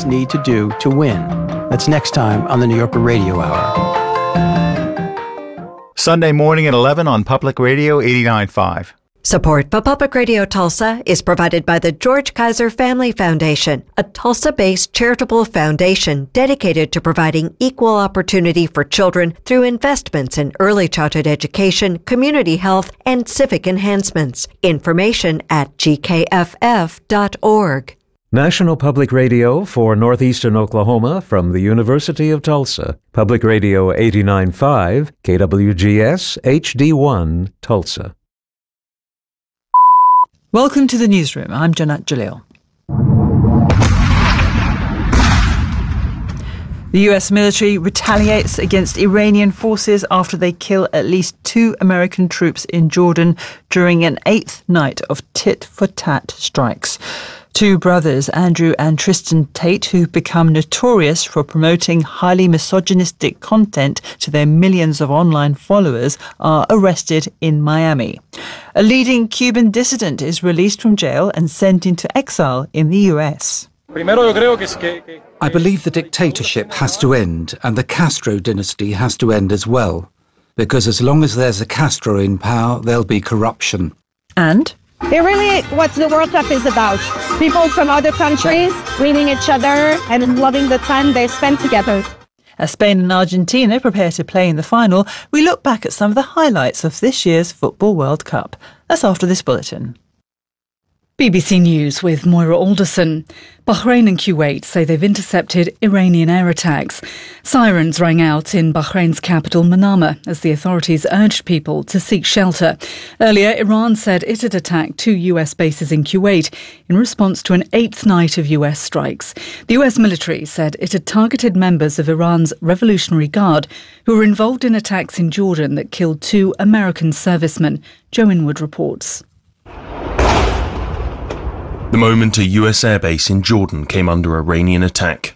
need to do to win. That's next time on the New Yorker Radio Hour. Sunday morning at 11 on Public Radio 89.5. Support for Public Radio Tulsa is provided by the George Kaiser Family Foundation, a Tulsa-based charitable foundation dedicated to providing equal opportunity for children through investments in early childhood education, community health, and civic enhancements. Information at gkff.org. National Public Radio for Northeastern Oklahoma from the University of Tulsa. Public Radio 89.5, KWGS HD1, Tulsa. Welcome to the newsroom. I'm Janat Jalil. The US military retaliates against Iranian forces after they kill at least 2 American troops in Jordan during an 8th night of tit-for-tat strikes. 2 brothers, Andrew and Tristan Tate, who've become notorious for promoting highly misogynistic content to their millions of online followers, are arrested in Miami. A leading Cuban dissident is released from jail and sent into exile in the US. I believe the dictatorship has to end, and the Castro dynasty has to end as well. Because as long as there's a Castro in power, there'll be corruption. And they're really what the World Cup is about. People from other countries greeting each other and loving the time they spent together. As Spain and Argentina prepare to play in the final, we look back at some of the highlights of this year's Football World Cup. That's after this bulletin. BBC News with Moira Alderson. Bahrain and Kuwait say they've intercepted Iranian air attacks. Sirens rang out in Bahrain's capital Manama as the authorities urged people to seek shelter. Earlier, Iran said it had attacked 2 US bases in Kuwait in response to an 8th night of US strikes. The US military said it had targeted members of Iran's Revolutionary Guard who were involved in attacks in Jordan that killed 2 American servicemen. Joe Inwood reports. The moment a US airbase in Jordan came under Iranian attack.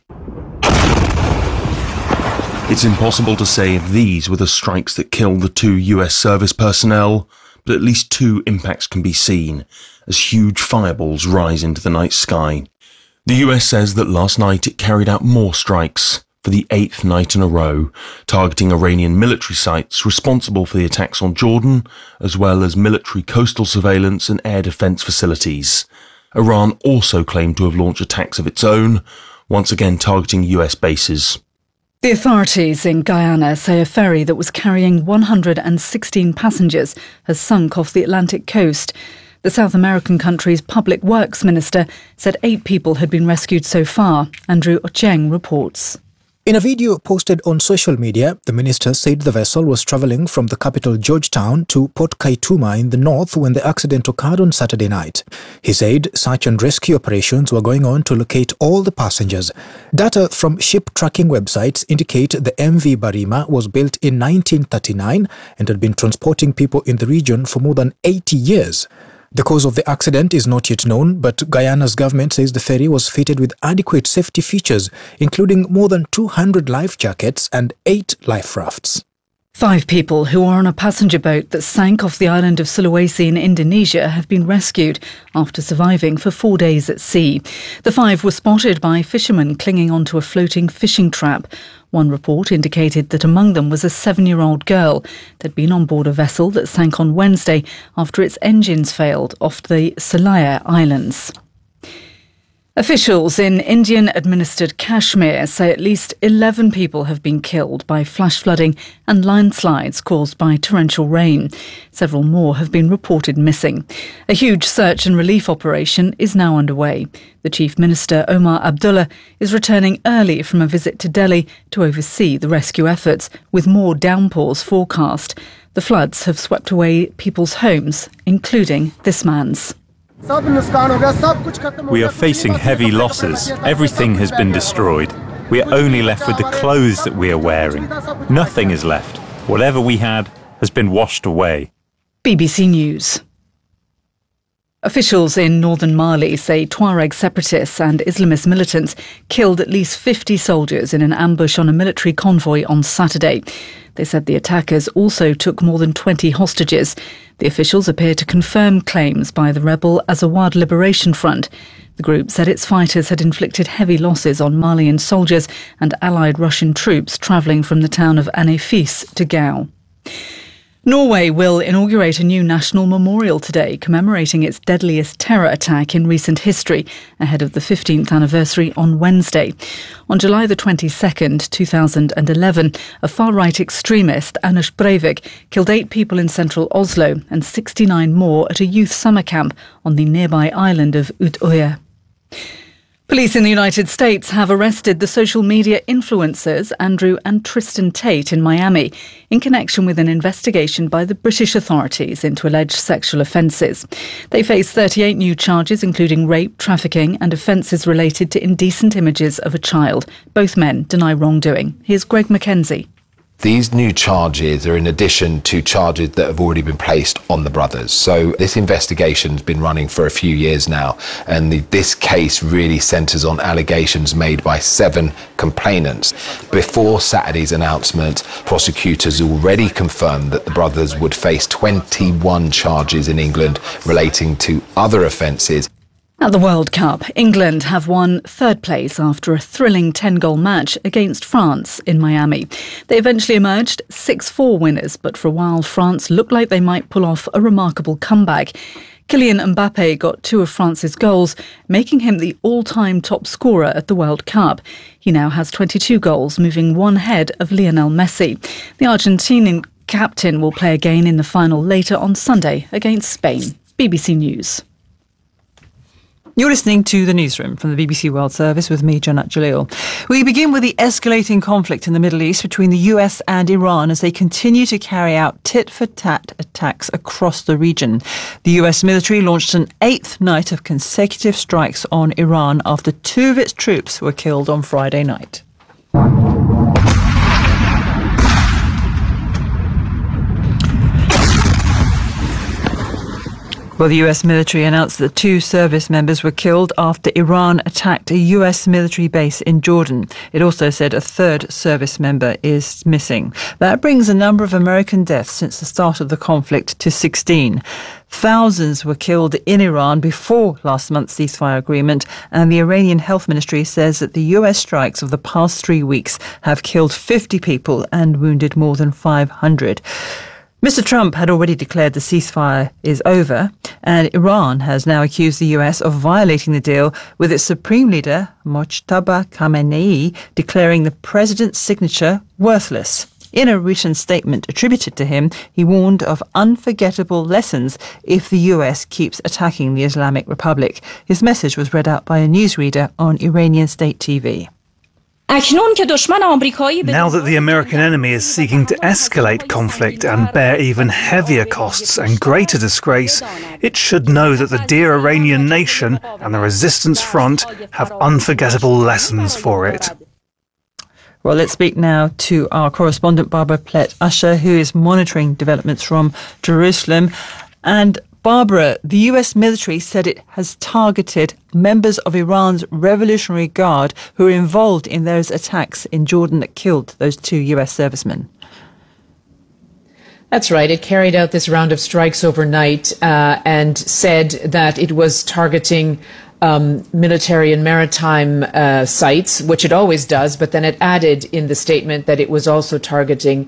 It's impossible to say if these were the strikes that killed the 2 US service personnel, but at least 2 impacts can be seen as huge fireballs rise into the night sky. The US says that last night it carried out more strikes for the 8th night in a row, targeting Iranian military sites responsible for the attacks on Jordan, as well as military coastal surveillance and air defense facilities. Iran also claimed to have launched attacks of its own, once again targeting US bases. The authorities in Guyana say a ferry that was carrying 116 passengers has sunk off the Atlantic coast. The South American country's public works minister said 8 people had been rescued so far. Andrew Ocheng reports. In a video posted on social media, the minister said the vessel was travelling from the capital Georgetown to Port Kaituma in the north when the accident occurred on Saturday night. He said search and rescue operations were going on to locate all the passengers. Data from ship tracking websites indicate the MV Barima was built in 1939 and had been transporting people in the region for more than 80 years. The cause of the accident is not yet known, but Guyana's government says the ferry was fitted with adequate safety features, including more than 200 life jackets and 8 life rafts. 5 people who were on a passenger boat that sank off the island of Sulawesi in Indonesia have been rescued after surviving for 4 days at sea. The 5 were spotted by fishermen clinging onto a floating fishing trap. One report indicated that among them was a 7-year-old girl. They'd been on board a vessel that sank on Wednesday after its engines failed off the Selayar Islands. Officials in Indian-administered Kashmir say at least 11 people have been killed by flash flooding and landslides caused by torrential rain. Several more have been reported missing. A huge search and relief operation is now underway. The Chief Minister, Omar Abdullah, is returning early from a visit to Delhi to oversee the rescue efforts, with more downpours forecast. The floods have swept away people's homes, including this man's. We are facing heavy losses. Everything has been destroyed. We are only left with the clothes that we are wearing. Nothing is left. Whatever we had has been washed away. BBC News. Officials in northern Mali say Tuareg separatists and Islamist militants killed at least 50 soldiers in an ambush on a military convoy on Saturday. They said the attackers also took more than 20 hostages. The officials appear to confirm claims by the rebel Azawad Liberation Front. The group said its fighters had inflicted heavy losses on Malian soldiers and allied Russian troops travelling from the town of Anefis to Gao. Norway will inaugurate a new national memorial today commemorating its deadliest terror attack in recent history ahead of the 15th anniversary on Wednesday. On July the 22nd, 2011, a far-right extremist, Anders Breivik, killed 8 people in central Oslo and 69 more at a youth summer camp on the nearby island of Utøya. Police in the United States have arrested the social media influencers Andrew and Tristan Tate in Miami in connection with an investigation by the British authorities into alleged sexual offences. They face 38 new charges, including rape, trafficking and offences related to indecent images of a child. Both men deny wrongdoing. Here's Greg Mackenzie. These new charges are in addition to charges that have already been placed on the brothers. So this investigation has been running for a few years now, and this case really centres on allegations made by 7 complainants. Before Saturday's announcement, prosecutors already confirmed that the brothers would face 21 charges in England relating to other offences. At the World Cup, England have won 3rd place after a thrilling 10-goal match against France in Miami. They eventually emerged 6-4 winners, but for a while France looked like they might pull off a remarkable comeback. Kylian Mbappe got 2 of France's goals, making him the all-time top scorer at the World Cup. He now has 22 goals, moving 1 ahead of Lionel Messi. The Argentinian captain will play again in the final later on Sunday against Spain. BBC News. You're listening to The Newsroom from the BBC World Service with me, Janat Jalil. We begin with the escalating conflict in the Middle East between the US and Iran as they continue to carry out tit-for-tat attacks across the region. The US military launched an 8th night of consecutive strikes on Iran after 2 of its troops were killed on Friday night. Well, the US military announced that 2 service members were killed after Iran attacked a US military base in Jordan. It also said a 3rd service member is missing. That brings the number of American deaths since the start of the conflict to 16. Thousands were killed in Iran before last month's ceasefire agreement, and the Iranian Health Ministry says that the US strikes of the past 3 weeks have killed 50 people and wounded more than 500. Mr. Trump had already declared the ceasefire is over, and Iran has now accused the US of violating the deal, with its supreme leader, Mojtaba Khamenei, declaring the president's signature worthless. In a written statement attributed to him, he warned of unforgettable lessons if the US keeps attacking the Islamic Republic. His message was read out by a newsreader on Iranian state TV. Now that the American enemy is seeking to escalate conflict and bear even heavier costs and greater disgrace, it should know that the dear Iranian nation and the resistance front have unforgettable lessons for it. Well, let's speak now to our correspondent Barbara Plett-Usher, who is monitoring developments from Jerusalem. And Barbara, the US military said it has targeted members of Iran's Revolutionary Guard who were involved in those attacks in Jordan that killed those 2 US servicemen. That's right. It carried out this round of strikes overnight and said that it was targeting military and maritime sites, which it always does, but then it added in the statement that it was also targeting,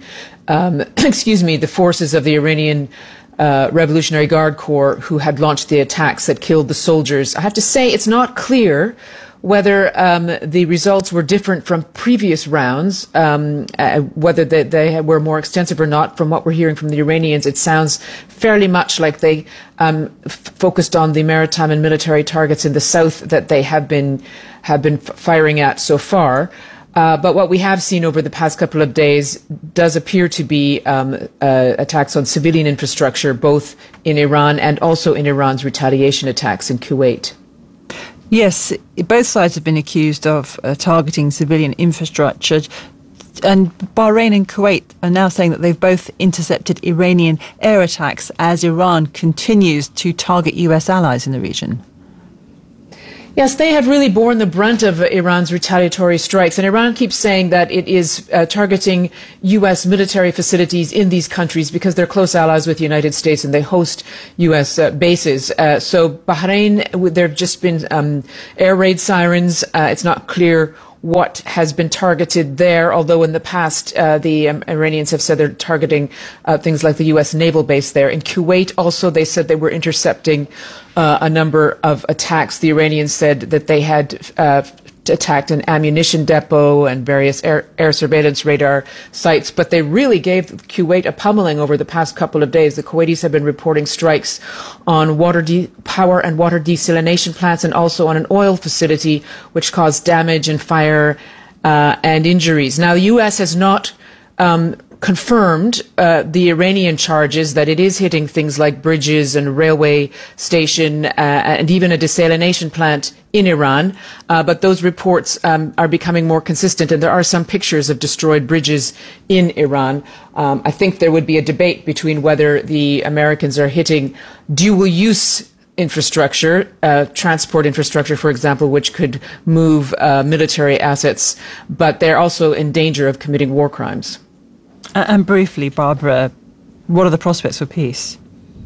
the forces of the Iranian Revolutionary Guard Corps who had launched the attacks that killed the soldiers. I have to say it's not clear whether the results were different from previous rounds, whether they were more extensive or not. From what we're hearing from the Iranians, it sounds fairly much like they focused on the maritime and military targets in the south that they have been firing at so far. But what we have seen over the past couple of days does appear to be attacks on civilian infrastructure, both in Iran and also in Iran's retaliation attacks in Kuwait. Yes, both sides have been accused of targeting civilian infrastructure. And Bahrain and Kuwait are now saying that they've both intercepted Iranian air attacks as Iran continues to target US allies in the region. Yes, they have really borne the brunt of Iran's retaliatory strikes. And Iran keeps saying that it is targeting U.S. military facilities in these countries because they're close allies with the United States and they host U.S. bases. So Bahrain, there have just been air raid sirens. It's not clear what has been targeted there, although in the past the Iranians have said they're targeting things like the U.S. naval base there. In Kuwait also, they said they were intercepting a number of attacks. The Iranians said that they had attacked an ammunition depot and various air surveillance radar sites, but they really gave Kuwait a pummeling over the past couple of days. The Kuwaitis have been reporting strikes on power and water desalination plants and also on an oil facility, which caused damage and fire and injuries. Now, the U.S. has not confirmed the Iranian charges that it is hitting things like bridges and railway station and even a desalination plant in Iran. But those reports are becoming more consistent, and there are some pictures of destroyed bridges in Iran. I think there would be a debate between whether the Americans are hitting dual-use infrastructure, transport infrastructure, for example, which could move military assets, but they're also in danger of committing war crimes. And briefly, Barbara, what are the prospects for peace?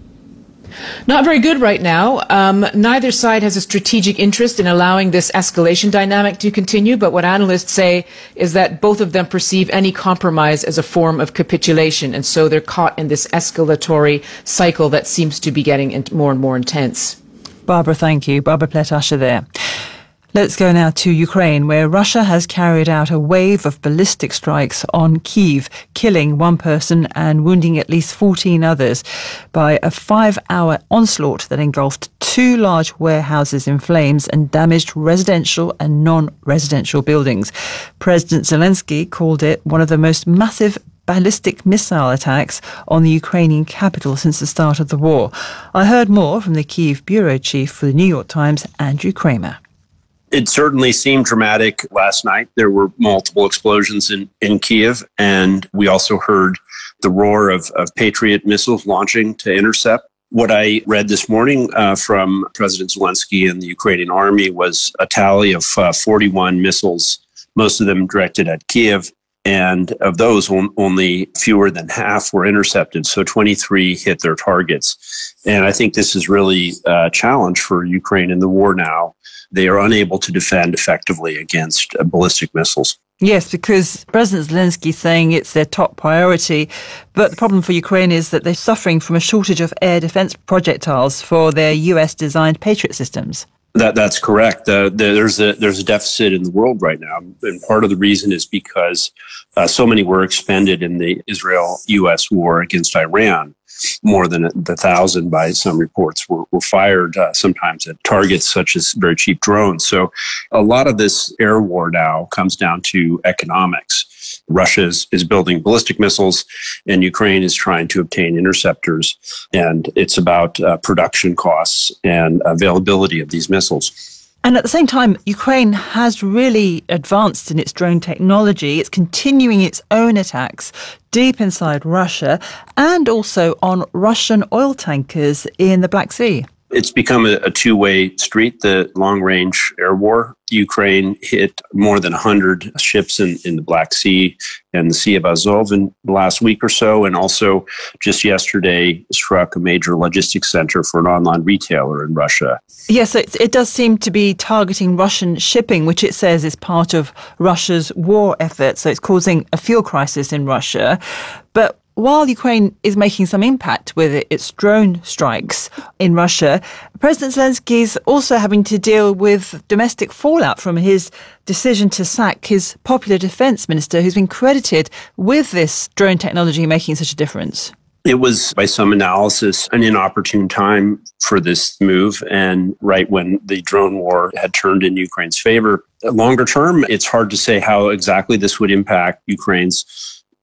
Not very good right now. Neither side has a strategic interest in allowing this escalation dynamic to continue, but what analysts say is that both of them perceive any compromise as a form of capitulation, and so they're caught in this escalatory cycle that seems to be getting more and more intense. Barbara, thank you. Barbara Plett-Usher there. Let's go now to Ukraine, where Russia has carried out a wave of ballistic strikes on Kyiv, killing one person and wounding at least 14 others by a 5-hour onslaught that engulfed 2 large warehouses in flames and damaged residential and non-residential buildings. President Zelensky called it one of the most massive ballistic missile attacks on the Ukrainian capital since the start of the war. I heard more from the Kyiv bureau chief for the New York Times, Andrew Kramer. It certainly seemed dramatic last night. There were multiple explosions in Kyiv, and we also heard the roar of Patriot missiles launching to intercept. What I read this morning from President Zelensky and the Ukrainian army was a tally of 41 missiles, most of them directed at Kyiv. And of those, only fewer than half were intercepted. So 23 hit their targets. And I think this is really a challenge for Ukraine in the war now. They are unable to defend effectively against ballistic missiles. Yes, because President Zelensky is saying it's their top priority. But the problem for Ukraine is that they're suffering from a shortage of air defense projectiles for their US-designed Patriot systems. That's correct. There's a deficit in the world right now. And part of the reason is because so many were expended in the Israel-U.S. war against Iran. More than 1,000 by some reports were fired sometimes at targets such as very cheap drones. So a lot of this air war now comes down to economics. Russia is building ballistic missiles and Ukraine is trying to obtain interceptors. And it's about production costs and availability of these missiles. And at the same time, Ukraine has really advanced in its drone technology. It's continuing its own attacks deep inside Russia and also on Russian oil tankers in the Black Sea. It's become a two-way street, the long-range air war. Ukraine hit more than 100 ships in the Black Sea and the Sea of Azov in the last week or so, and also just yesterday struck a major logistics center for an online retailer in Russia. Yes, it does seem to be targeting Russian shipping, which it says is part of Russia's war effort, so it's causing a fuel crisis in Russia. But while Ukraine is making some impact with its drone strikes in Russia, President Zelensky is also having to deal with domestic fallout from his decision to sack his popular defense minister, who's been credited with this drone technology making such a difference. It was, by some analysis, an inopportune time for this move, and right when the drone war had turned in Ukraine's favor. Longer term, it's hard to say how exactly this would impact Ukraine's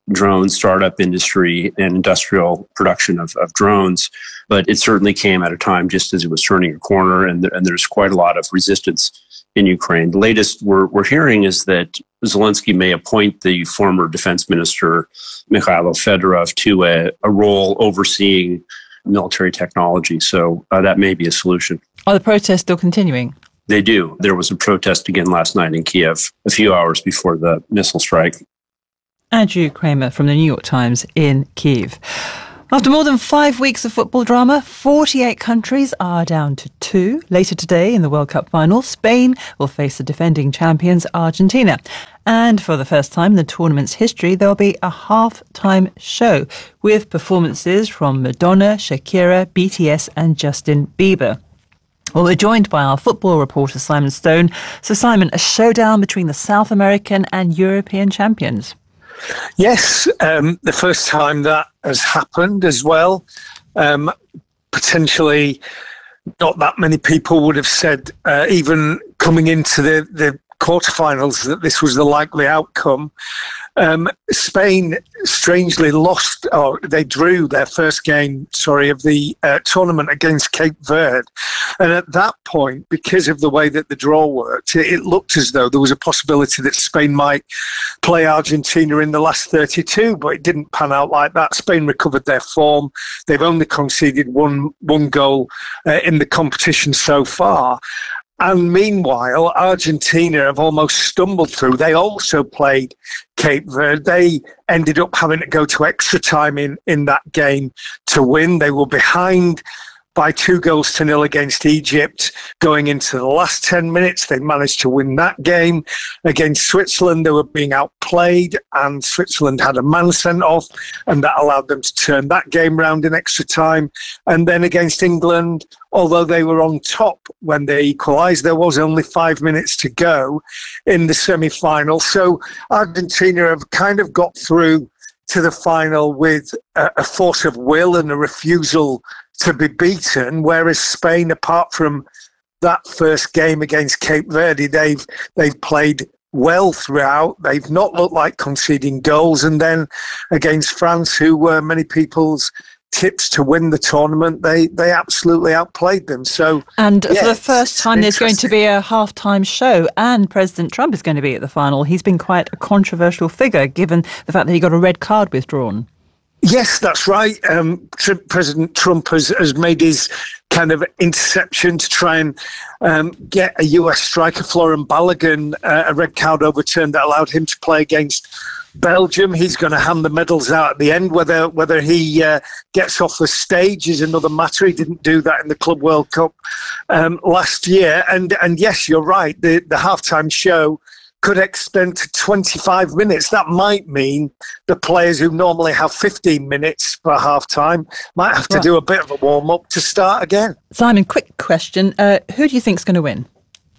drone startup industry and industrial production of drones. But it certainly came at a time just as it was turning a corner, and there's quite a lot of resistance in Ukraine. The latest we're hearing is that Zelensky may appoint the former defense minister, Mikhailo Fedorov, to a role overseeing military technology. So that may be a solution. Are the protests still continuing? They do. There was a protest again last night in Kiev, a few hours before the missile strike. Andrew Kramer from the New York Times in Kiev. After more than 5 weeks of football drama, 48 countries are down to 2. Later today in the World Cup final, Spain will face the defending champions Argentina. And for the first time in the tournament's history, there'll be a half-time show with performances from Madonna, Shakira, BTS and Justin Bieber. Well, we're joined by our football reporter, Simon Stone. So, Simon, a showdown between the South American and European champions. Yes, the first time that has happened as well. Potentially not that many people would have said, even coming into the quarterfinals, that this was the likely outcome. Spain strangely lost, or they drew their first game, of the tournament against Cape Verde. And at that point, because of the way that the draw worked, it looked as though there was a possibility that Spain might play Argentina in the last 32, but it didn't pan out like that. Spain recovered their form. They've only conceded one goal in the competition so far. And meanwhile, Argentina have almost stumbled through. They also played Cape Verde. They ended up having to go to extra time in that game to win. They were behind by 2-0 against Egypt going into the last 10 minutes. They managed to win that game. Against Switzerland, they were being outplayed, and Switzerland had a man sent off, and that allowed them to turn that game round in extra time. And then against England, although they were on top when they equalised, there was only 5 minutes to go in the semi-final. So Argentina have kind of got through to the final with a force of will and a refusal to be beaten, whereas Spain, apart from that first game against Cape Verde, they've played well throughout. They've not looked like conceding goals. And then against France, who were many people's tips to win the tournament, they absolutely outplayed them. So, and for the first time, there's going to be a halftime show, and President Trump is going to be at the final. He's been quite a controversial figure, given the fact that he got a red card withdrawn. Yes, that's right. President Trump has made his kind of interception to try and get a US striker, Florian Balogun, a red card overturned that allowed him to play against Belgium. He's going to hand the medals out at the end. Whether he gets off the stage is another matter. He didn't do that in the Club World Cup last year. And yes, you're right. The halftime show could extend to 25 minutes. That might mean the players who normally have 15 minutes for half-time might have to do a bit of a warm-up to start again. Simon, quick question. Who do you think is going to win?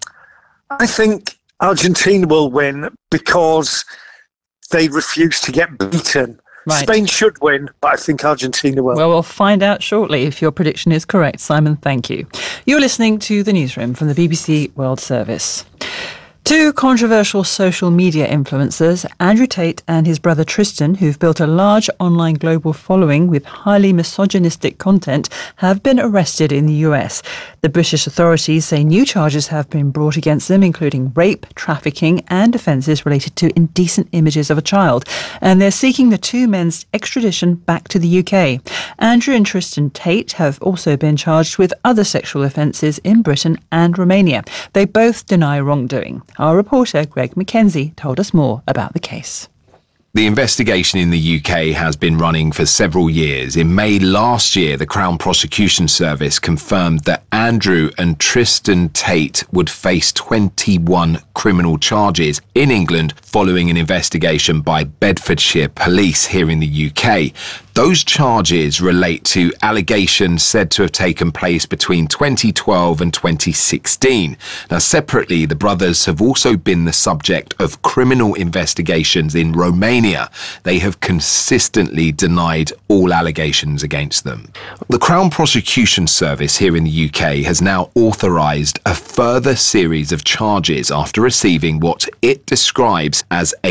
I think Argentina will win because they refuse to get beaten. Right. Spain should win, but I think Argentina will. Well, we'll find out shortly if your prediction is correct. Simon, thank you. You're listening to The Newsroom from the BBC World Service. Two controversial social media influencers, Andrew Tate and his brother Tristan, who've built a large online global following with highly misogynistic content, have been arrested in the US. The British authorities say new charges have been brought against them, including rape, trafficking and offences related to indecent images of a child. And they're seeking the two men's extradition back to the UK. Andrew and Tristan Tate have also been charged with other sexual offences in Britain and Romania. They both deny wrongdoing. Our reporter, Greg Mackenzie, told us more about the case. The investigation in the UK has been running for several years. In May last year, the Crown Prosecution Service confirmed that Andrew and Tristan Tate would face 21 criminal charges in England following an investigation by Bedfordshire Police here in the UK. Those charges relate to allegations said to have taken place between 2012 and 2016. Now, separately, the brothers have also been the subject of criminal investigations in Romania. They have consistently denied all allegations against them. The Crown Prosecution Service here in the UK has now authorised a further series of charges after receiving what it describes as a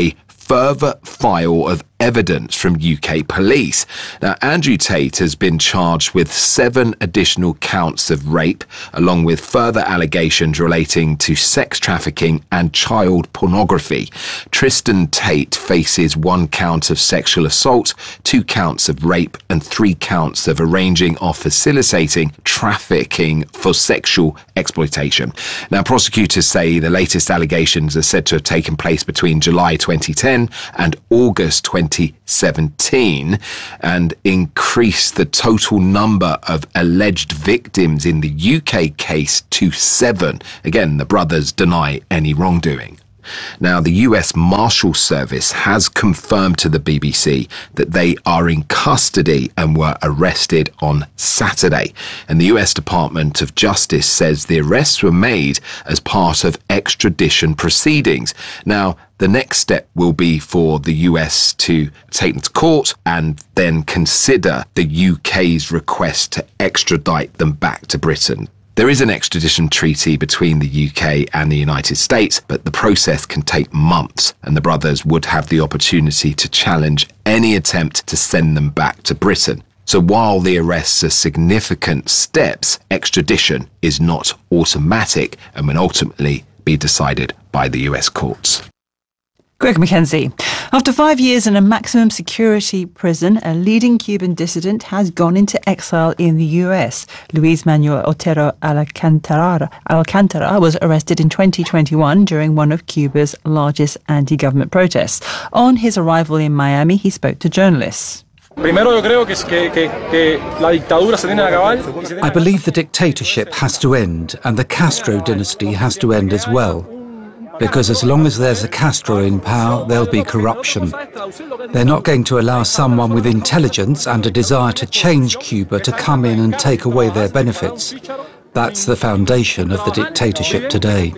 further file of evidence from UK police. Now, Andrew Tate has been charged with 7 additional counts of rape, along with further allegations relating to sex trafficking and child pornography. Tristan Tate faces 1 count of sexual assault, 2 counts of rape, and 3 counts of arranging or facilitating trafficking for sexual exploitation. Now, prosecutors say the latest allegations are said to have taken place between July 2010 and August 2017 and increased the total number of alleged victims in the UK case to 7. Again, the brothers deny any wrongdoing. Now, the US Marshal Service has confirmed to the BBC that they are in custody and were arrested on Saturday. And the US Department of Justice says the arrests were made as part of extradition proceedings. Now, the next step will be for the US to take them to court and then consider the UK's request to extradite them back to Britain. There is an extradition treaty between the UK and the United States, but the process can take months, and the brothers would have the opportunity to challenge any attempt to send them back to Britain. So while the arrests are significant steps, extradition is not automatic and will ultimately be decided by the US courts. Greg Mackenzie. After 5 years in a maximum security prison, a leading Cuban dissident has gone into exile in the US. Luis Manuel Otero Alcantara was arrested in 2021 during one of Cuba's largest anti-government protests. On his arrival in Miami, he spoke to journalists. I believe the dictatorship has to end, and the Castro dynasty has to end as well. Because as long as there's a Castro in power, there'll be corruption. They're not going to allow someone with intelligence and a desire to change Cuba to come in and take away their benefits. That's the foundation of the dictatorship today.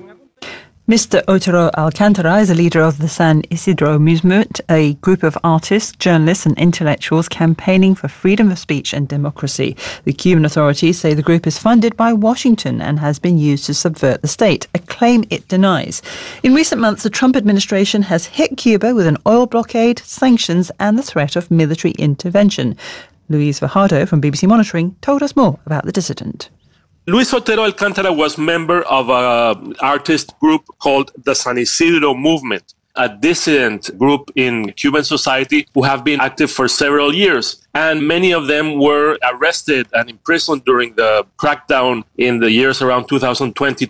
Mr. Otero Alcantara is a leader of the San Isidro Movement, a group of artists, journalists and intellectuals campaigning for freedom of speech and democracy. The Cuban authorities say the group is funded by Washington and has been used to subvert the state, a claim it denies. In recent months, the Trump administration has hit Cuba with an oil blockade, sanctions and the threat of military intervention. Luis Fajardo from BBC Monitoring told us more about the dissident. Luis Otero Alcantara was member of an artist group called the San Isidro Movement, a dissident group in Cuban society who have been active for several years. And many of them were arrested and imprisoned during the crackdown in the years around 2020,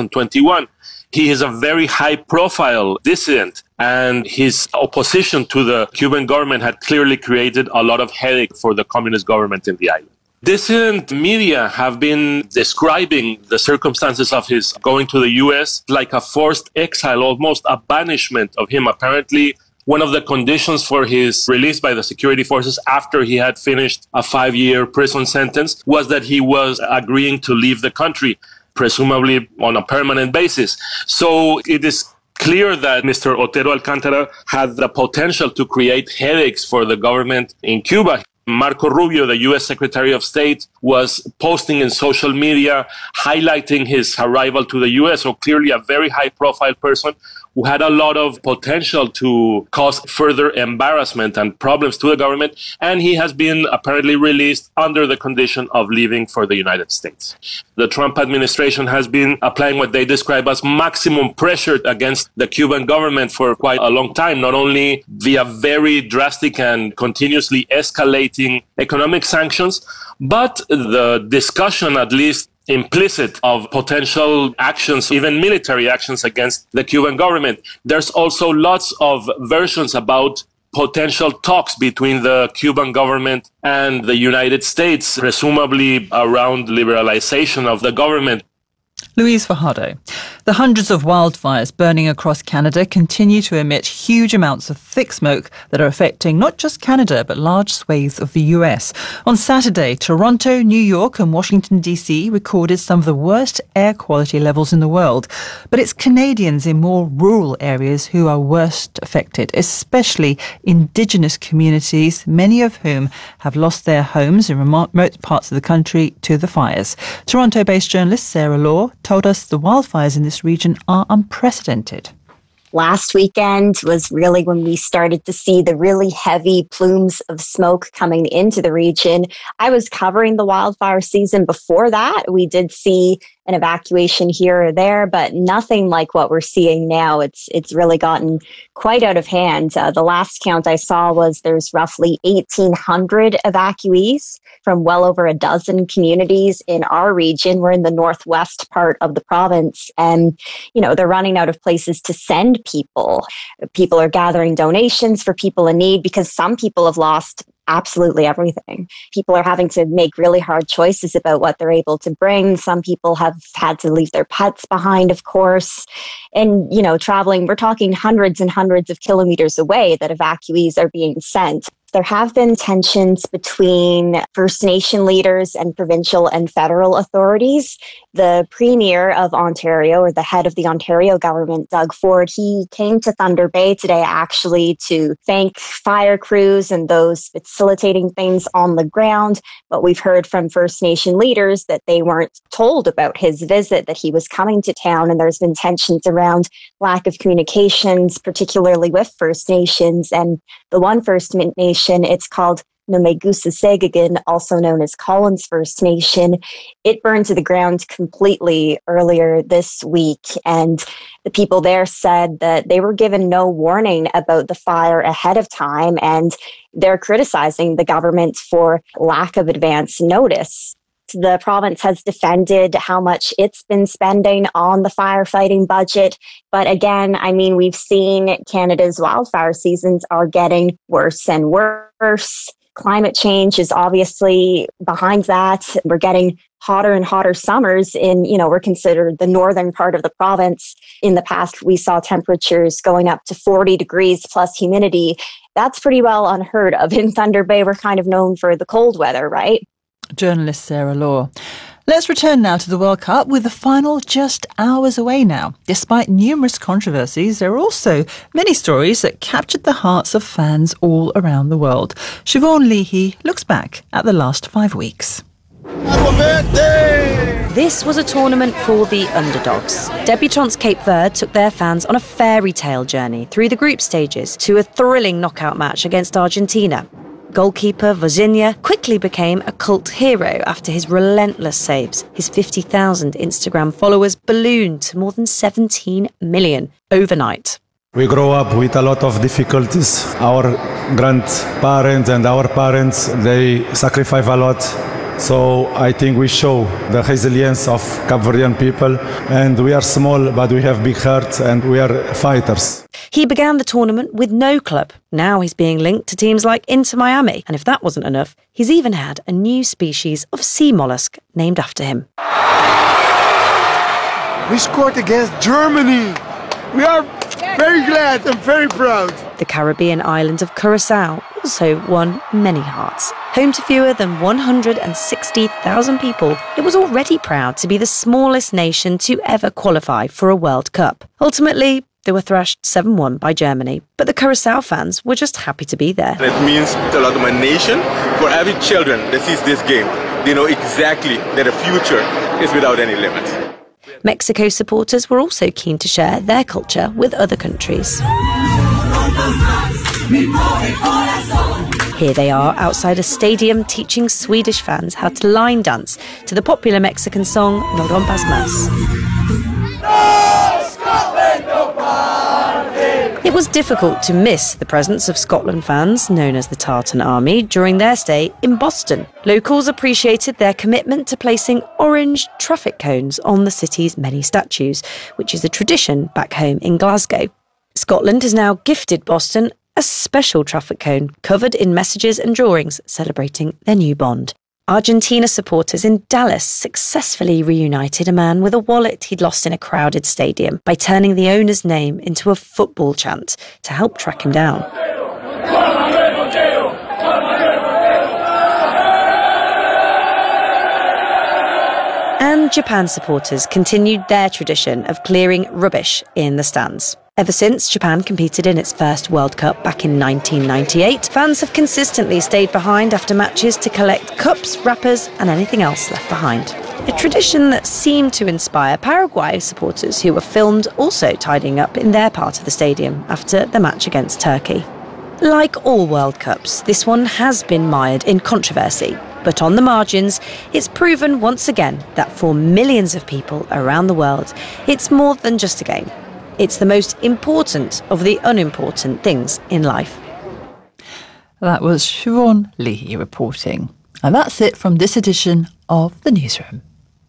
2021. He is a very high-profile dissident, and his opposition to the Cuban government had clearly created a lot of headache for the communist government in the island. Dissident media have been describing the circumstances of his going to the U.S. like a forced exile, almost a banishment of him. Apparently, one of the conditions for his release by the security forces after he had finished a 5-year prison sentence was that he was agreeing to leave the country, presumably on a permanent basis. So it is clear that Mr. Otero Alcantara had the potential to create headaches for the government in Cuba. Marco Rubio, the U.S. Secretary of State, was posting in social media highlighting his arrival to the U.S. So clearly a very high-profile person who had a lot of potential to cause further embarrassment and problems to the government. And he has been apparently released under the condition of leaving for the United States. The Trump administration has been applying what they describe as maximum pressure against the Cuban government for quite a long time, not only via very drastic and continuously escalating economic sanctions, but the discussion, at least implicit, of potential actions, even military actions against the Cuban government. There's also lots of versions about potential talks between the Cuban government and the United States, presumably around liberalization of the government. Luis Fajardo. The hundreds of wildfires burning across Canada continue to emit huge amounts of thick smoke that are affecting not just Canada, but large swathes of the US. On Saturday, Toronto, New York and Washington, D.C. recorded some of the worst air quality levels in the world. But it's Canadians in more rural areas who are worst affected, especially Indigenous communities, many of whom have lost their homes in remote parts of the country to the fires. Toronto-based journalist Sarah Law told us the wildfires in this region are unprecedented. last weekend was really when we started to see the really heavy plumes of smoke coming into the region. I was covering the wildfire season before that. We did see an evacuation here or there, but nothing like what we're seeing now. It's really gotten quite out of hand. The last count I saw was there's roughly 1,800 evacuees from well over a dozen communities in our region. We're in the northwest part of the province, and they're running out of places to send people. People are gathering donations for people in need because some people have lost absolutely everything. People are having to make really hard choices about what they're able to bring. Some people have had to leave their pets behind, of course. And, traveling, we're talking hundreds and hundreds of kilometers away that evacuees are being sent. There have been tensions between First Nation leaders and provincial and federal authorities. The Premier of Ontario, or the head of the Ontario government, Doug Ford, he came to Thunder Bay today actually to thank fire crews and those facilitating things on the ground. But we've heard from First Nation leaders that they weren't told about his visit, that he was coming to town, and there's been tensions around lack of communications, particularly with First Nations. And the one First Nation, it's called Nomegusa-Segegin, also known as Collins First Nation. It burned to the ground completely earlier this week, and the people there said that they were given no warning about the fire ahead of time, and they're criticizing the government for lack of advance notice. The province has defended how much it's been spending on the firefighting budget. But again, we've seen Canada's wildfire seasons are getting worse and worse. Climate change is obviously behind that. We're getting hotter and hotter summers we're considered the northern part of the province. In the past, we saw temperatures going up to 40 degrees plus humidity. That's pretty well unheard of. In Thunder Bay, we're kind of known for the cold weather, right? Journalist Sarah Law. Let's return now to the World Cup, with the final just hours away now. Despite numerous controversies, there are also many stories that captured the hearts of fans all around the world. Siobhan Leahy looks back at the last 5 weeks. This was a tournament for the underdogs. Debutants Cape Verde took their fans on a fairy tale journey through the group stages to a thrilling knockout match against Argentina. Goalkeeper Vozinha quickly became a cult hero after his relentless saves. His 50,000 Instagram followers ballooned to more than 17 million overnight. We grow up with a lot of difficulties. Our grandparents and our parents, they sacrifice a lot. So I think we show the resilience of Cape Verdean people, and we are small, but we have big hearts and we are fighters. He began the tournament with no club. Now he's being linked to teams like Inter Miami, and if that wasn't enough, he's even had a new species of sea mollusk named after him. We scored against Germany. We are very glad and very proud. The Caribbean island of Curacao also won many hearts. Home to fewer than 160,000 people, it was already proud to be the smallest nation to ever qualify for a World Cup. Ultimately, they were thrashed 7-1 by Germany, but the Curacao fans were just happy to be there. It means a lot to my nation. For every children that sees this game, they know exactly that the future is without any limits. Mexico supporters were also keen to share their culture with other countries. Here they are outside a stadium teaching Swedish fans how to line dance to the popular Mexican song No Rompas Más. It was difficult to miss the presence of Scotland fans, known as the Tartan Army, during their stay in Boston. Locals appreciated their commitment to placing orange traffic cones on the city's many statues, which is a tradition back home in Glasgow. Scotland has now gifted Boston a special traffic cone covered in messages and drawings celebrating their new bond. Argentina supporters in Dallas successfully reunited a man with a wallet he'd lost in a crowded stadium by turning the owner's name into a football chant to help track him down. And Japan supporters continued their tradition of clearing rubbish in the stands. Ever since Japan competed in its first World Cup back in 1998, fans have consistently stayed behind after matches to collect cups, wrappers and anything else left behind. a tradition that seemed to inspire Paraguay supporters who were filmed also tidying up in their part of the stadium after the match against Turkey. Like all World Cups, this one has been mired in controversy, but on the margins, it's proven once again that for millions of people around the world, it's more than just a game. It's the most important of the unimportant things in life. That was Siobhan Leahy reporting. And that's it from this edition of The Newsroom.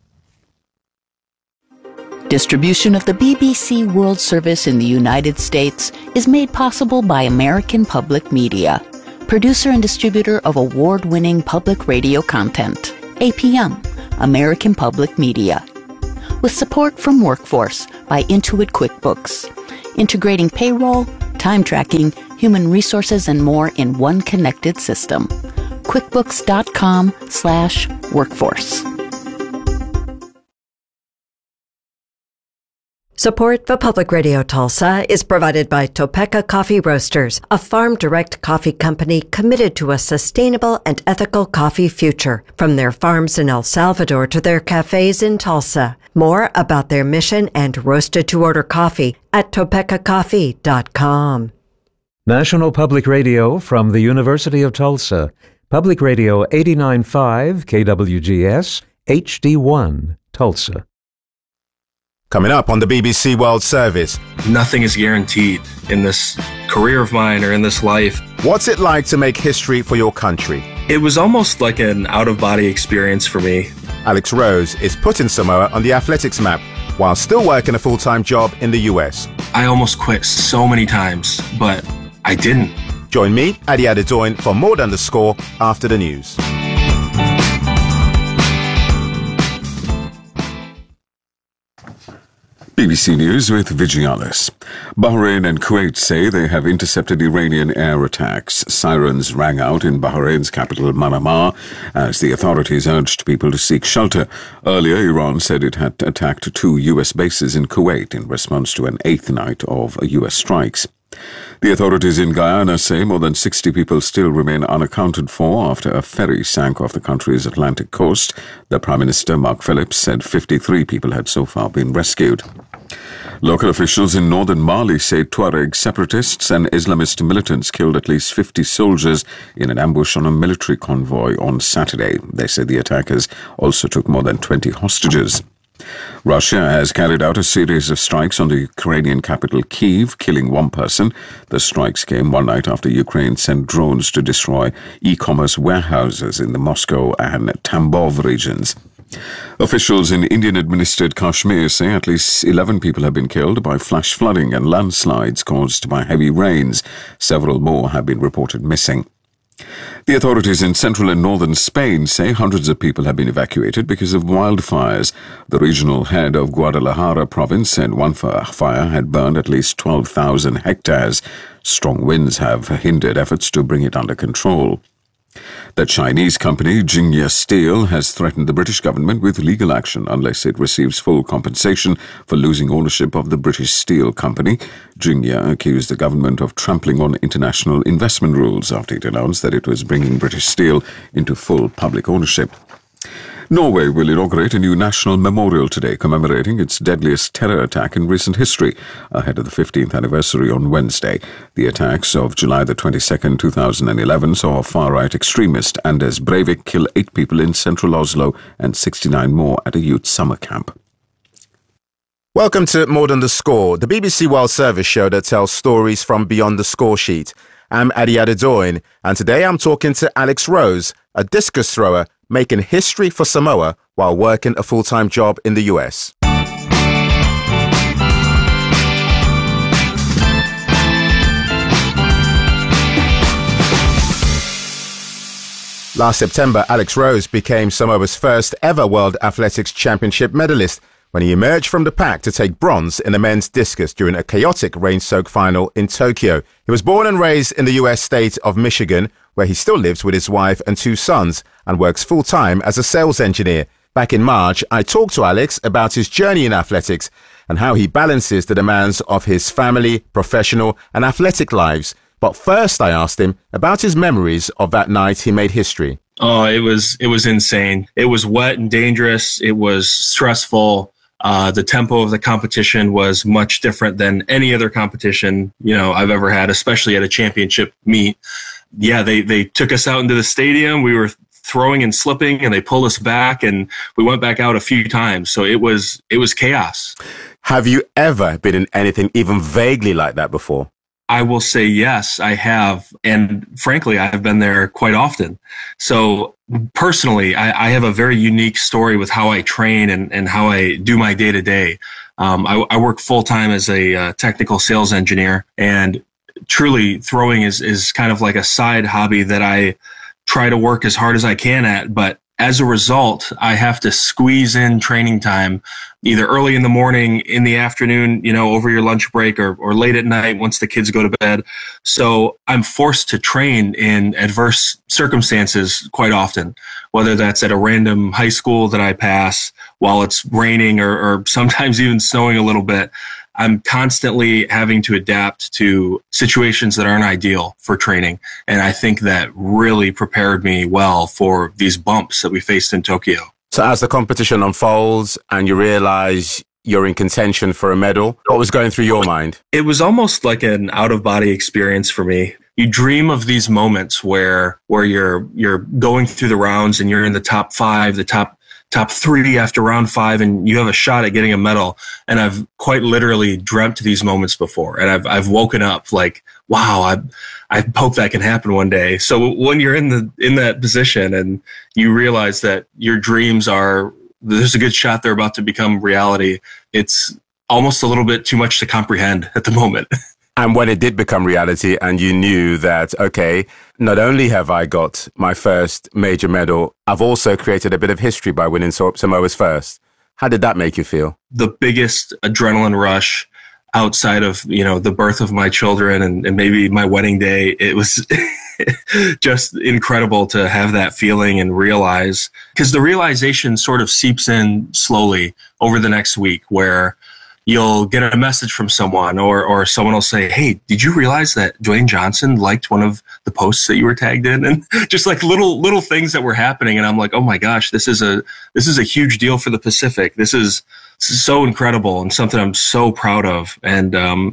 Distribution of the BBC World Service in the United States is made possible by American Public Media, producer and distributor of award-winning public radio content. APM, American Public Media. With support from Workforce by Intuit QuickBooks, integrating payroll, time tracking, human resources, and more in one connected system. QuickBooks.com/workforce. Support for Public Radio Tulsa is provided by Topeka Coffee Roasters, a farm-direct coffee company committed to a sustainable and ethical coffee future, from their farms in El Salvador to their cafes in Tulsa. More about their mission and roasted-to-order coffee at topekacoffee.com. National Public Radio from the University of Tulsa. Public Radio 89.5 KWGS, HD1, Tulsa. Coming up on the BBC World Service. Nothing is guaranteed in this career of mine or in this life. What's it like to make history for your country? It was almost like an out-of-body experience for me. Alex Rose is putting Samoa on the athletics map while still working a full-time job in the US. I almost quit so many times, but I didn't. Join me, Adi Adedoyin, for More Than the Score after the news. BBC News with Vigialis. Bahrain and Kuwait say they have intercepted Iranian air attacks. Sirens rang out in Bahrain's capital Manama as the authorities urged people to seek shelter. Earlier, Iran said it had attacked 2 U.S. bases in Kuwait in response to an 8th night of U.S. strikes. The authorities in Guyana say more than 60 people still remain unaccounted for after a ferry sank off the country's Atlantic coast. The Prime Minister, Mark Phillips, said 53 people had so far been rescued. Local officials in northern Mali say Tuareg separatists and Islamist militants killed at least 50 soldiers in an ambush on a military convoy on Saturday. They say the attackers also took more than 20 hostages. Russia has carried out a series of strikes on the Ukrainian capital Kyiv, killing 1 person. The strikes came one night after Ukraine sent drones to destroy e-commerce warehouses in the Moscow and Tambov regions. Officials in Indian-administered Kashmir say at least 11 people have been killed by flash flooding and landslides caused by heavy rains. Several more have been reported missing. The authorities in central and northern Spain say hundreds of people have been evacuated because of wildfires. The regional head of Guadalajara province said one fire had burned at least 12,000 hectares. Strong winds have hindered efforts to bring it under control. The Chinese company Jingya Steel has threatened the British government with legal action unless it receives full compensation for losing ownership of the British steel company. Jingya accused the government of trampling on international investment rules after it announced that it was bringing British steel into full public ownership. Norway will inaugurate a new national memorial today commemorating its deadliest terror attack in recent history, ahead of the 15th anniversary on Wednesday. The attacks of July the 22nd, 2011 saw a far-right extremist, Anders Breivik, kill 8 people in central Oslo and 69 more at a youth summer camp. Welcome to More Than the Score, the BBC World Service show that tells stories from beyond the score sheet. I'm Adi Adedoyin, and today I'm talking to Alex Rose, a discus thrower making history for Samoa while working a full-time job in the US. Last September, Alex Rose became Samoa's first ever World Athletics Championship medalist when he emerged from the pack to take bronze in the men's discus during a chaotic rain-soaked final in Tokyo. He was born and raised in the US state of Michigan, where he still lives with his wife and 2 sons and works full-time as a sales engineer. Back in March, I talked to Alex about his journey in athletics and how he balances the demands of his family, professional and athletic lives. But first I asked him about his memories of that night he made history. Oh, it was insane. It was wet and dangerous. It was stressful. The tempo of the competition was much different than any other competition, I've ever had, especially at a championship meet. Yeah, they took us out into the stadium. We were throwing and slipping, and they pulled us back, and we went back out a few times. So it was chaos. Have you ever been in anything even vaguely like that before? I will say yes, I have. And frankly, I've been there quite often. So personally, I have a very unique story with how I train and how I do my day to day. I work full time as a technical sales engineer, and truly throwing is kind of like a side hobby that I try to work as hard as I can at. But as a result, I have to squeeze in training time either early in the morning, in the afternoon, over your lunch break, or late at night once the kids go to bed. So I'm forced to train in adverse circumstances quite often, whether that's at a random high school that I pass while it's raining or sometimes even snowing a little bit. I'm constantly having to adapt to situations that aren't ideal for training. And I think that really prepared me well for these bumps that we faced in Tokyo. So as the competition unfolds and you realize you're in contention for a medal, what was going through your mind? It was almost like an out-of-body experience for me. You dream of these moments where you're going through the rounds and you're in the top 5, the top 3 after round 5, and you have a shot at getting a medal. And I've quite literally dreamt these moments before, and I've woken up like, wow, I hope that can happen one day. So when you're in that position and you realize that your dreams there's a good shot they're about to become reality, it's almost a little bit too much to comprehend at the moment. And when it did become reality and you knew that, okay, not only have I got my first major medal, I've also created a bit of history by winning Samoa's first. How did that make you feel? The biggest adrenaline rush outside of, the birth of my children and maybe my wedding day. It was just incredible to have that feeling and realize, because the realization sort of seeps in slowly over the next week, where you'll get a message from someone or someone will say, hey, did you realize that Dwayne Johnson liked one of the posts that you were tagged in? And just like little things that were happening. And I'm like, oh my gosh, this is a huge deal for the Pacific. This is so incredible and something I'm so proud of. And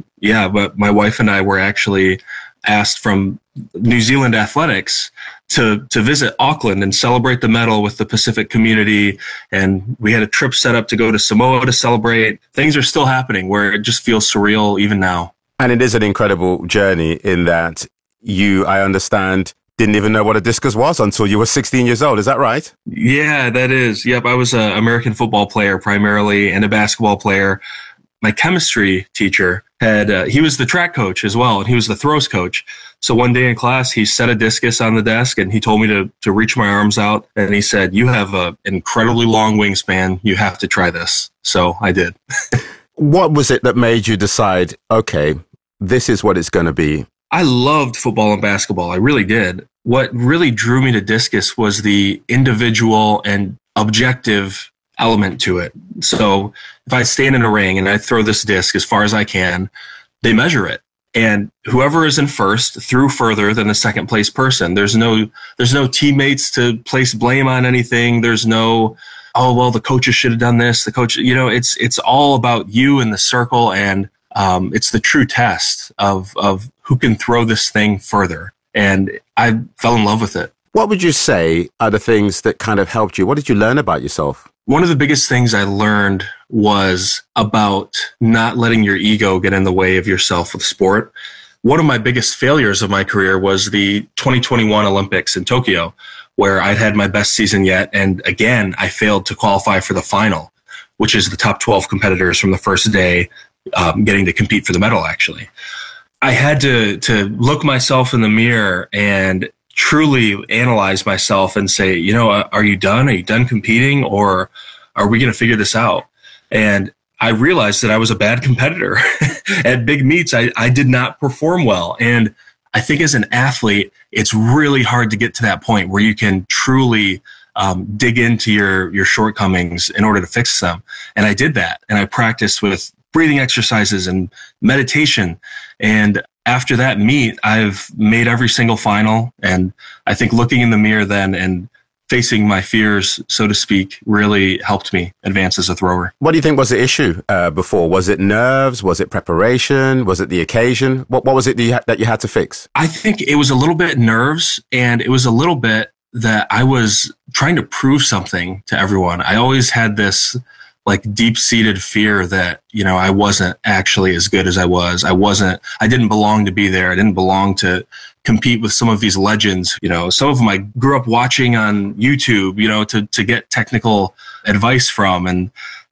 but my wife and I were actually asked from New Zealand Athletics to visit Auckland and celebrate the medal with the Pacific community. And we had a trip set up to go to Samoa to celebrate. Things are still happening where it just feels surreal even now. And it is an incredible journey in that you, I understand, didn't even know what a discus was until you were 16 years old. Is that right? Yeah, that is. Yep. I was an American football player primarily and a basketball player. My chemistry teacher he was the track coach as well, and he was the throws coach. So one day in class, he set a discus on the desk and he told me to reach my arms out. And he said, you have an incredibly long wingspan. You have to try this. So I did. What was it that made you decide, okay, this is what it's going to be? I loved football and basketball. I really did. What really drew me to discus was the individual and objective element to it. So if I stand in a ring and I throw this disc as far as I can, they measure it. And whoever is in first threw further than the second place person. There's no teammates to place blame on anything. There's no, oh, well, the coaches should have done this. The coach, it's all about you and the circle. And it's the true test of who can throw this thing further. And I fell in love with it. What would you say are the things that kind of helped you? What did you learn about yourself? One of the biggest things I learned was about not letting your ego get in the way of yourself with sport. One of my biggest failures of my career was the 2021 Olympics in Tokyo, where I'd had my best season yet. And again, I failed to qualify for the final, which is the top 12 competitors from the first day getting to compete for the medal, actually. I had to look myself in the mirror and truly analyze myself and say, are you done? Are you done competing, or are we going to figure this out? And I realized that I was a bad competitor. At big meets, I did not perform well. And I think as an athlete, it's really hard to get to that point where you can truly dig into your shortcomings in order to fix them. And I did that. And I practiced with breathing exercises and meditation. And after that meet, I've made every single final. And I think looking in the mirror then and facing my fears, so to speak, really helped me advance as a thrower. What do you think was the issue before? Was it nerves? Was it preparation? Was it the occasion? What was it that you had to fix? I think it was a little bit nerves, and it was a little bit that I was trying to prove something to everyone. I always had this like deep-seated fear that, I wasn't actually as good as I was. I didn't belong to be there. I didn't belong to compete with some of these legends. Some of them I grew up watching on YouTube, to get technical advice from. And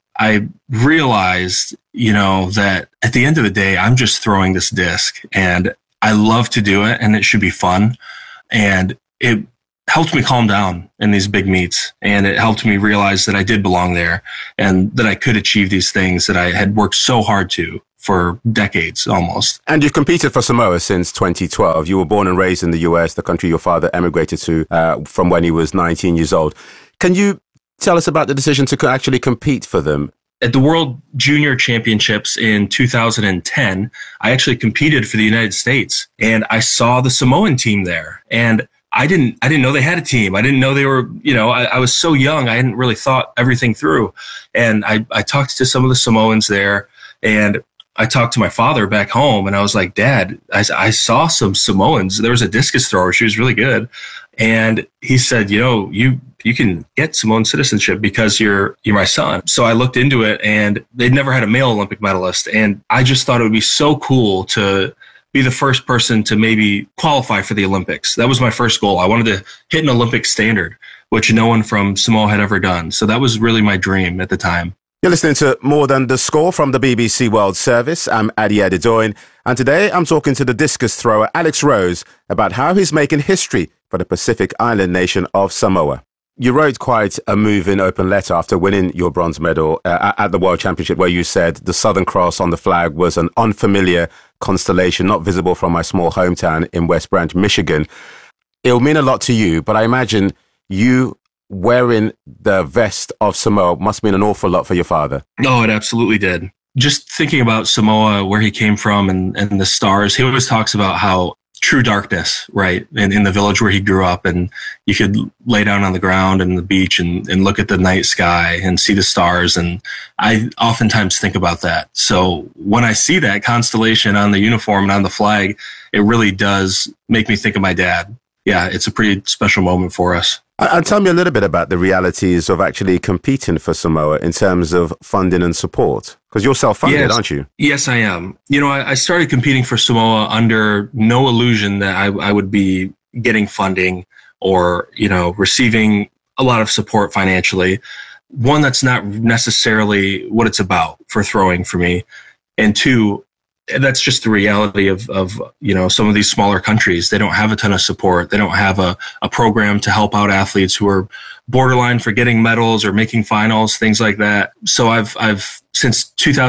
I realized, that at the end of the day, I'm just throwing this disc and I love to do it and it should be fun. And it helped me calm down in these big meets. And it helped me realize that I did belong there and that I could achieve these things that I had worked so hard to for decades almost. And you've competed for Samoa since 2012. You were born and raised in the US, the country your father emigrated to from when he was 19 years old. Can you tell us about the decision to actually compete for them? At the World Junior Championships in 2010, I actually competed for the United States and I saw the Samoan team there. And I didn't know they had a team. I didn't know they were, I was so young. I hadn't really thought everything through. And I talked to some of the Samoans there and I talked to my father back home and I was like, Dad, I saw some Samoans. There was a discus thrower. She was really good. And he said, you can get Samoan citizenship because you're my son. So I looked into it and they'd never had a male Olympic medalist. And I just thought it would be so cool to be the first person to maybe qualify for the Olympics. That was my first goal. I wanted to hit an Olympic standard, which no one from Samoa had ever done. So that was really my dream at the time. You're listening to More Than the Score from the BBC World Service. I'm Adi Adedoyin, and today I'm talking to the discus thrower Alex Rose about how he's making history for the Pacific Island nation of Samoa. You wrote quite a moving open letter after winning your bronze medal at the World Championship where you said the Southern Cross on the flag was an unfamiliar constellation not visible from my small hometown in West Branch, Michigan. It'll mean a lot to you, but I imagine you wearing the vest of Samoa must mean an awful lot for your father. Oh, it absolutely did. Just thinking about Samoa, where he came from and the stars, he always talks about how true darkness, right? In the village where he grew up, and you could lay down on the ground and the beach and look at the night sky and see the stars. And I oftentimes think about that. So when I see that constellation on the uniform and on the flag, it really does make me think of my dad. Yeah, it's a pretty special moment for us. And tell me a little bit about the realities of actually competing for Samoa in terms of funding and support. Because you're self-funded, aren't you? Yes, I am. I started competing for Samoa under no illusion that I would be getting funding or, receiving a lot of support financially. One, that's not necessarily what it's about for throwing for me. And two, that's just the reality of some of these smaller countries. They don't have a ton of support. They don't have a program to help out athletes who are borderline for getting medals or making finals, things like that. So I've since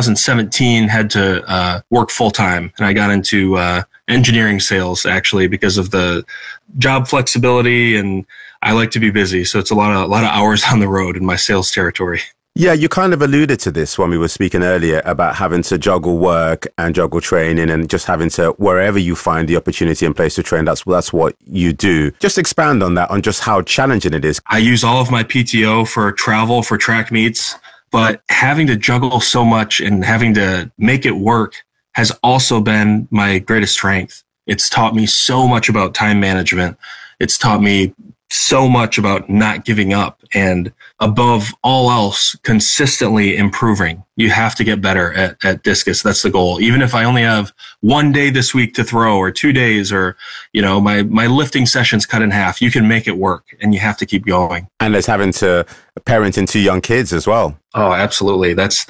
2017 had to work full time, and I got into engineering sales actually because of the job flexibility, and I like to be busy. So it's a lot of hours on the road in my sales territory. Yeah, you kind of alluded to this when we were speaking earlier about having to juggle work and juggle training and just having to, wherever you find the opportunity and place to train, that's what you do. Just expand on that, on just how challenging it is. I use all of my PTO for travel, for track meets, but having to juggle so much and having to make it work has also been my greatest strength. It's taught me so much about time management. It's taught me so much about not giving up, and above all else, consistently improving. You have to get better at discus. That's the goal. Even if I only have one day this week to throw or 2 days, or, my lifting sessions cut in half, you can make it work, and you have to keep going. And there's having to parent 2 young kids as well. Oh, absolutely. That's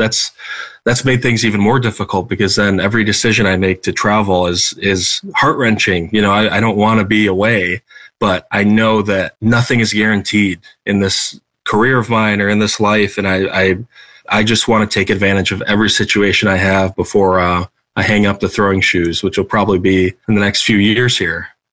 made things even more difficult, because then every decision I make to travel is heart-wrenching. I don't want to be away, but I know that nothing is guaranteed in this career of mine or in this life. And I just want to take advantage of every situation I have before I hang up the throwing shoes, which will probably be in the next few years here.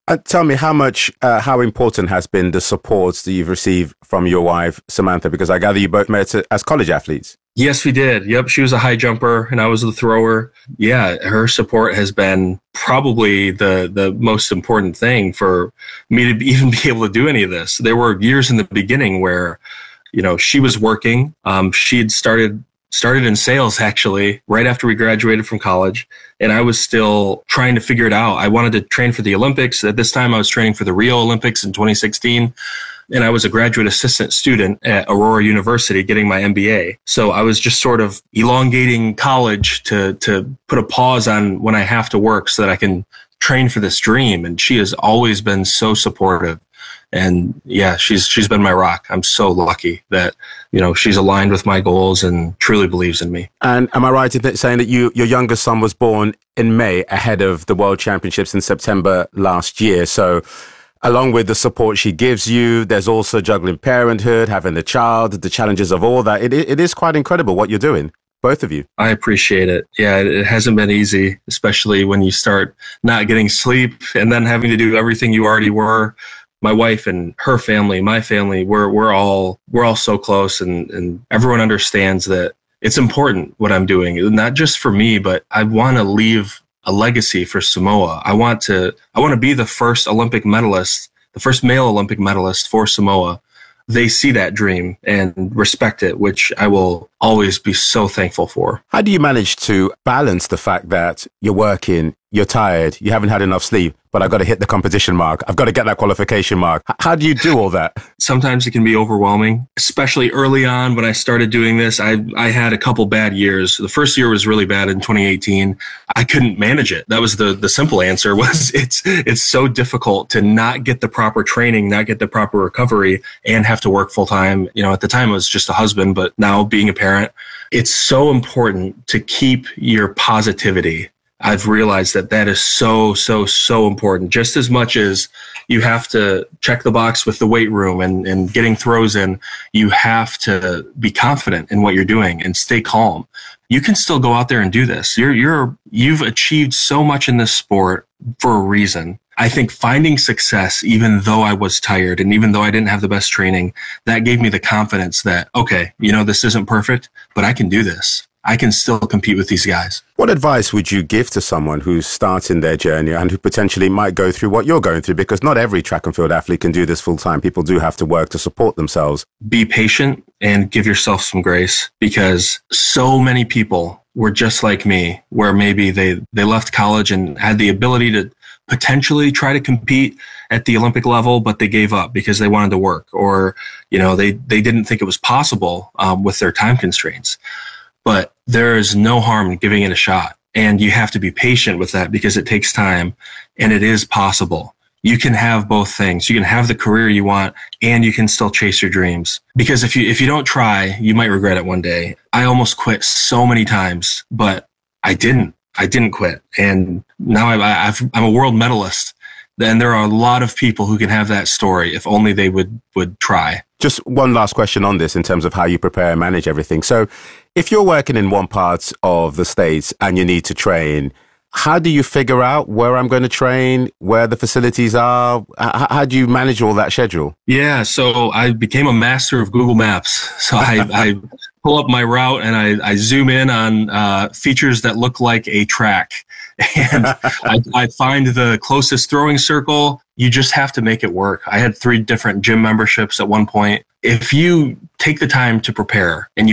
Tell me how important has been the support that you've received from your wife, Samantha, because I gather you both met as college athletes. Yes, we did. Yep. She was a high jumper and I was the thrower. Yeah. Her support has been probably the most important thing for me to even be able to do any of this. There were years in the beginning where, she was working. She had started in sales actually right after we graduated from college. And I was still trying to figure it out. I wanted to train for the Olympics. At this time, I was training for the Rio Olympics in 2016. And I was a graduate assistant student at Aurora University getting my MBA. So I was just sort of elongating college to put a pause on when I have to work so that I can train for this dream. And she has always been so supportive. And yeah, she's been my rock. I'm so lucky that, she's aligned with my goals and truly believes in me. And am I right in saying that your youngest son was born in May ahead of the World Championships in September last year? So along with the support she gives you, there's also juggling parenthood, having the child, the challenges of all that. It is quite incredible what you're doing, both of you. I appreciate it. Yeah, it hasn't been easy, especially when you start not getting sleep and then having to do everything you already were. My wife and her family, my family, we're all so close, and everyone understands that it's important what I'm doing, not just for me, but I want to leave a legacy for Samoa. I want to be the first Olympic medalist, the first male Olympic medalist for Samoa. They see that dream and respect it, which I will always be so thankful for. How do you manage to balance the fact that you're working, you're tired, you haven't had enough sleep, but I've got to hit the competition mark, I've got to get that qualification mark? How do you do all that? Sometimes it can be overwhelming, especially early on when I started doing this. I had a couple bad years. The first year was really bad in 2018. I couldn't manage it. That was the simple answer was it's so difficult to not get the proper training, not get the proper recovery, and have to work full time. At the time I was just a husband, but now being a parent, it's so important to keep your positivity. I've realized that is so, so, so important. Just as much as you have to check the box with the weight room and getting throws in, you have to be confident in what you're doing and stay calm. You can still go out there and do this. You've achieved so much in this sport for a reason. I think finding success, even though I was tired and even though I didn't have the best training, that gave me the confidence that, okay, this isn't perfect, but I can do this. I can still compete with these guys. What advice would you give to someone who's starting their journey and who potentially might go through what you're going through? Because not every track and field athlete can do this full time. People do have to work to support themselves. Be patient and give yourself some grace, because so many people were just like me, where maybe they left college and had the ability to potentially try to compete at the Olympic level, but they gave up because they wanted to work, or, they didn't think it was possible with their time constraints. But there is no harm in giving it a shot. And you have to be patient with that because it takes time, and it is possible. You can have both things. You can have the career you want, and you can still chase your dreams. Because if you don't try, you might regret it one day. I almost quit so many times, but I didn't quit. And now I'm a world medalist. Then there are a lot of people who can have that story if only they would try. Just one last question on this in terms of how you prepare and manage everything. So if you're working in one part of the States and you need to train, how do you figure out where I'm going to train, where the facilities are? How do you manage all that schedule? Yeah, so I became a master of Google Maps. So I pull up my route and I zoom in on features that look like a track. And I find the closest throwing circle. You just have to make it work. I had 3 different gym memberships at one point. If you take the time to prepare and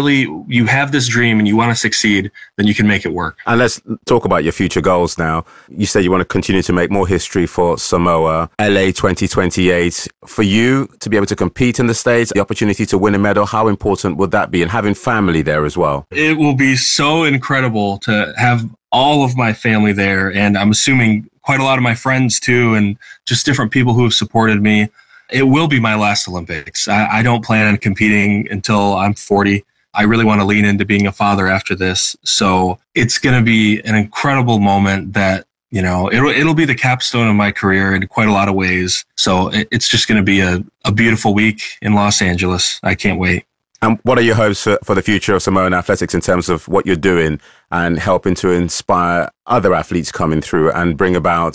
you have this dream and you want to succeed, then you can make it work. And let's talk about your future goals now. You said you want to continue to make more history for Samoa, LA 2028. For you to be able to compete in the States, the opportunity to win a medal, how important would that be? And having family there as well. It will be so incredible to have all of my family there. And I'm assuming quite a lot of my friends too, and just different people who have supported me. It will be my last Olympics. I don't plan on competing until I'm 40. I really want to lean into being a father after this. So it's going to be an incredible moment that, it'll be the capstone of my career in quite a lot of ways. So it's just going to be a beautiful week in Los Angeles. I can't wait. And what are your hopes for the future of Samoan athletics in terms of what you're doing and helping to inspire other athletes coming through and bring about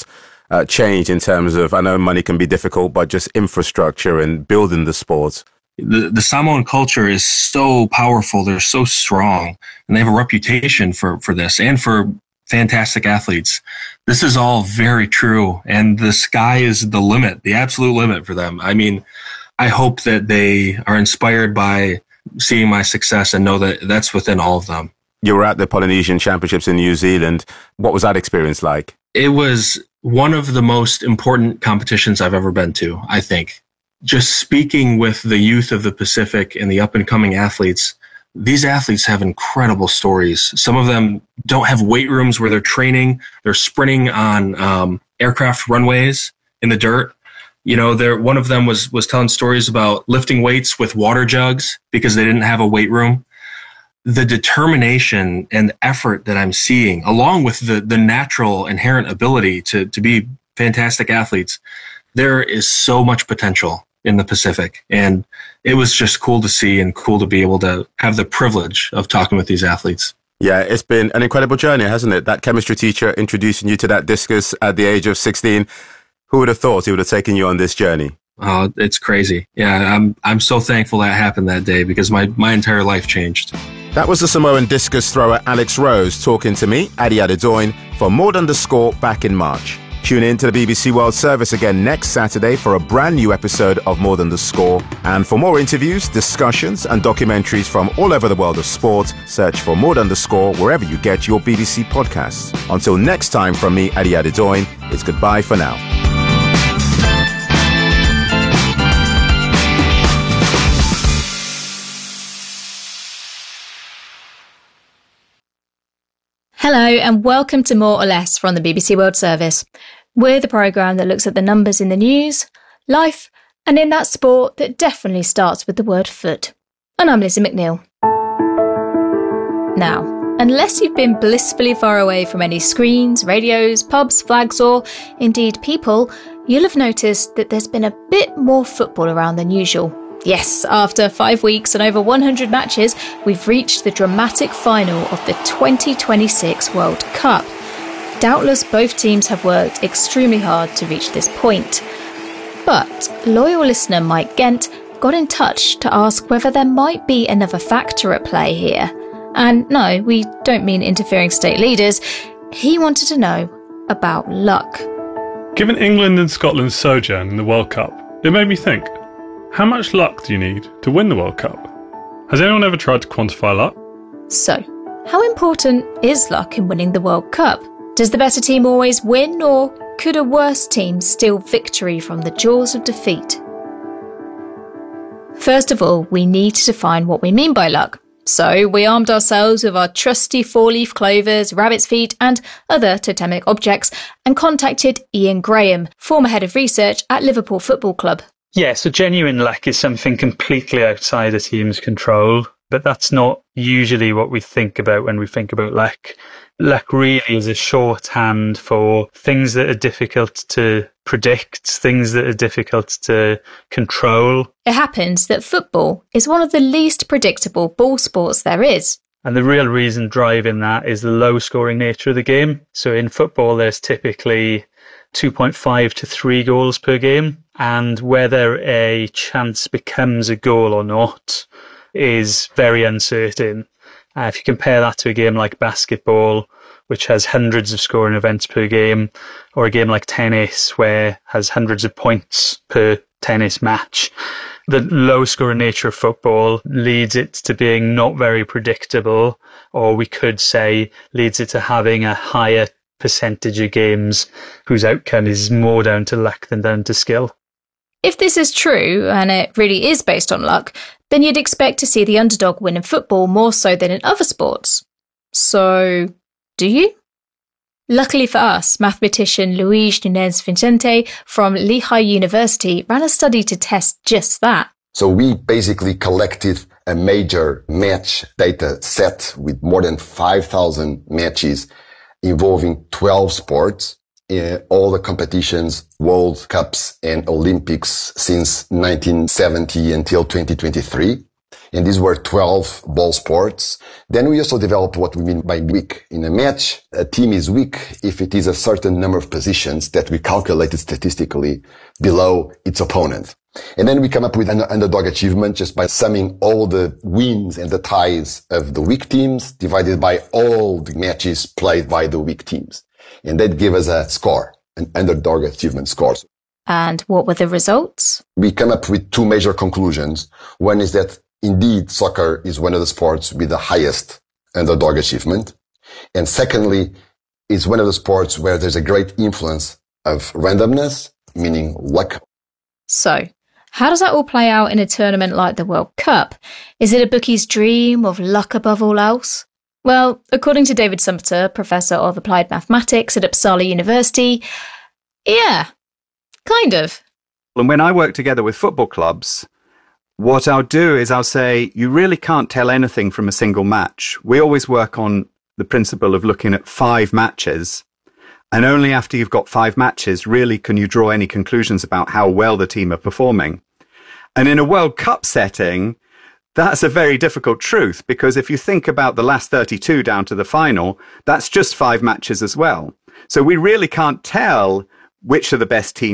changed in terms of, I know money can be difficult, but just infrastructure and building the sport? The Samoan culture is so powerful. They're so strong, and they have a reputation for this and for fantastic athletes. This is all very true, and the sky is the limit, the absolute limit for them. I mean, I hope that they are inspired by seeing my success and know that that's within all of them. You were at the Polynesian Championships in New Zealand. What was that experience like? It was one of the most important competitions I've ever been to, I think. Just speaking with the youth of the Pacific and the up-and-coming athletes, these athletes have incredible stories. Some of them don't have weight rooms where they're training. They're sprinting on aircraft runways in the dirt. You know, one of them was telling stories about lifting weights with water jugs because they didn't have a weight room. The determination and effort that I'm seeing, along with the natural inherent ability to be fantastic athletes, there is so much potential in the Pacific. And it was just cool to see and cool to be able to have the privilege of talking with these athletes. Yeah, it's been an incredible journey, hasn't it? That chemistry teacher introducing you to that discus at the age of 16. Who would have thought he would have taken you on this journey? Oh, it's crazy. Yeah, I'm so thankful that happened that day because my entire life changed. That was the Samoan discus thrower Alex Rose talking to me, Adi Adedoyin, for More Than the Score back in March. Tune in to the BBC World Service again next Saturday for a brand new episode of More Than the Score. And for more interviews, discussions and documentaries from all over the world of sport, search for More Than the Score wherever you get your BBC podcasts. Until next time from me, Adi Adedoyin, it's goodbye for now. Hello and welcome to More or Less from the BBC World Service. We're the programme that looks at the numbers in the news, life, and in that sport that definitely starts with the word foot. And I'm Lizzie McNeil. Now, unless you've been blissfully far away from any screens, radios, pubs, flags, or indeed people, you'll have noticed that there's been a bit more football around than usual. Yes, after 5 weeks and over 100 matches, we've reached the dramatic final of the 2026 World Cup. Doubtless both teams have worked extremely hard to reach this point. But loyal listener Mike Gent got in touch to ask whether there might be another factor at play here. And no, we don't mean interfering state leaders. He wanted to know about luck. Given England and Scotland's sojourn in the World Cup, it made me think, how much luck do you need to win the World Cup? Has anyone ever tried to quantify luck? So, how important is luck in winning the World Cup? Does the better team always win, or could a worse team steal victory from the jaws of defeat? First of all, we need to define what we mean by luck. So, we armed ourselves with our trusty four-leaf clovers, rabbit's feet and other totemic objects and contacted Ian Graham, former head of research at Liverpool Football Club. Yeah, so genuine luck is something completely outside a team's control, but that's not usually what we think about when we think about luck. Luck really is a shorthand for things that are difficult to predict, things that are difficult to control. It happens that football is one of the least predictable ball sports there is. And the real reason driving that is the low-scoring nature of the game. So in football, there's typically 2.5 to 3 goals per game. And whether a chance becomes a goal or not is very uncertain. If you compare that to a game like basketball, which has hundreds of scoring events per game, or a game like tennis, where has hundreds of points per tennis match, the low-scoring nature of football leads it to being not very predictable, or we could say leads it to having a higher percentage of games whose outcome is more down to luck than down to skill. If this is true, and it really is based on luck, then you'd expect to see the underdog win in football more so than in other sports. So, do you? Luckily for us, mathematician Luis Nunes Vicente from Lehigh University ran a study to test just that. So we basically collected a major match data set with more than 5,000 matches involving 12 sports. All the competitions, World Cups and Olympics since 1970 until 2023. And these were 12 ball sports. Then we also developed what we mean by weak. In a match, a team is weak if it is a certain number of positions that we calculated statistically below its opponent. And then we come up with an underdog achievement just by summing all the wins and the ties of the weak teams divided by all the matches played by the weak teams. And that gave us a score, an underdog achievement score. And what were the results? We come up with two major conclusions. One is that indeed soccer is one of the sports with the highest underdog achievement. And secondly, it's one of the sports where there's a great influence of randomness, meaning luck. So, how does that all play out in a tournament like the World Cup? Is it a bookie's dream of luck above all else? Well, according to David Sumter, Professor of Applied Mathematics at Uppsala University, yeah, kind of. And when I work together with football clubs, what I'll do is I'll say, you really can't tell anything from a single match. We always work on the principle of looking at 5 matches. And only after you've got 5 matches, really, can you draw any conclusions about how well the team are performing. And in a World Cup setting, that's a very difficult truth, because if you think about the last 32 down to the final, that's just 5 matches as well. So we really can't tell which are the best teams